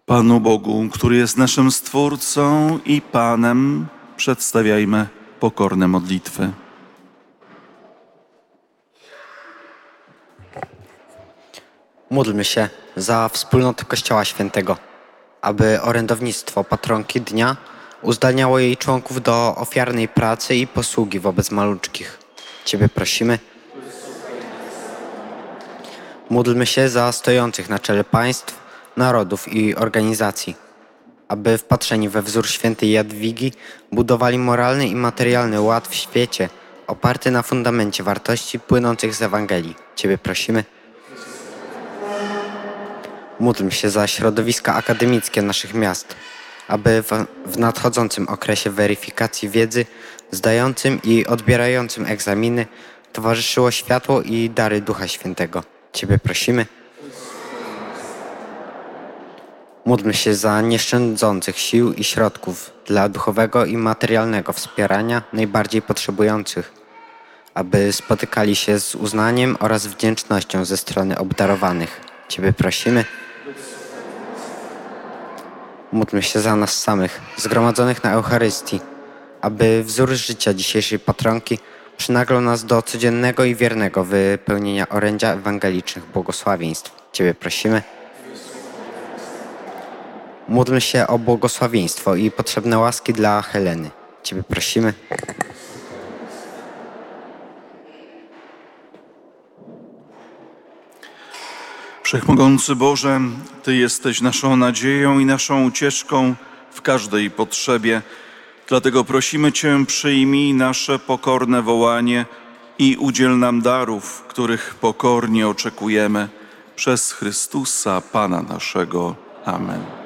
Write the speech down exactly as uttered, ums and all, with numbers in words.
Panu Bogu, który jest naszym Stwórcą i Panem, przedstawiajmy pokorne modlitwy. Módlmy się za wspólnotę Kościoła Świętego, aby orędownictwo patronki dnia uzdalniało jej członków do ofiarnej pracy i posługi wobec maluczkich. Ciebie prosimy. Módlmy się za stojących na czele państw, narodów i organizacji, aby wpatrzeni we wzór świętej Jadwigi budowali moralny i materialny ład w świecie oparty na fundamencie wartości płynących z Ewangelii. Ciebie prosimy. Módlmy się za środowiska akademickie naszych miast, aby w, w nadchodzącym okresie weryfikacji wiedzy, zdającym i odbierającym egzaminy towarzyszyło światło i dary Ducha Świętego. Ciebie prosimy. Módlmy się za nieszczędzących sił i środków dla duchowego i materialnego wspierania najbardziej potrzebujących, aby spotykali się z uznaniem oraz wdzięcznością ze strony obdarowanych. Ciebie prosimy. Módlmy się za nas samych, zgromadzonych na Eucharystii, aby wzór życia dzisiejszej patronki przynaglał nas do codziennego i wiernego wypełnienia orędzia ewangelicznych błogosławieństw. Ciebie prosimy. Módlmy się o błogosławieństwo i potrzebne łaski dla Heleny. Ciebie prosimy. Wszechmogący Boże, Ty jesteś naszą nadzieją i naszą ucieczką w każdej potrzebie. Dlatego prosimy Cię, przyjmij nasze pokorne wołanie i udziel nam darów, których pokornie oczekujemy. Przez Chrystusa, Pana naszego. Amen.